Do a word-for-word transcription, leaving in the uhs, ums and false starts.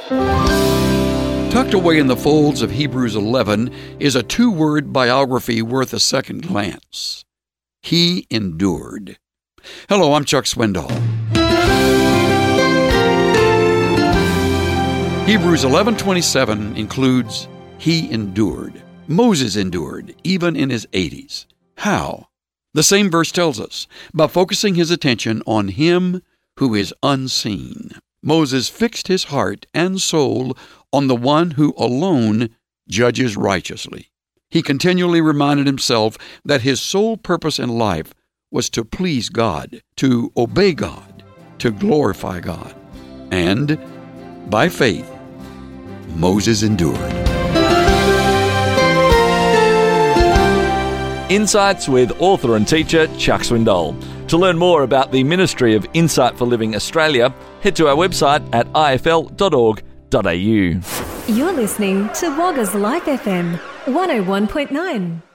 Tucked away in the folds of Hebrews eleven is a two-word biography worth a second glance. He endured. Hello, I'm Chuck Swindoll. Hebrews eleven twenty-seven includes, he endured. Moses endured, even in his eighties. How? The same verse tells us, by focusing his attention on him who is unseen. Moses fixed his heart and soul on the one who alone judges righteously. He continually reminded himself that his sole purpose in life was to please God, to obey God, to glorify God. And, by faith, Moses endured. Insights with author and teacher Chuck Swindoll. To learn more about the Ministry of Insight for Living Australia, head to our website at i f l dot org dot a u. You're listening to Wagga's Life F M one oh one point nine.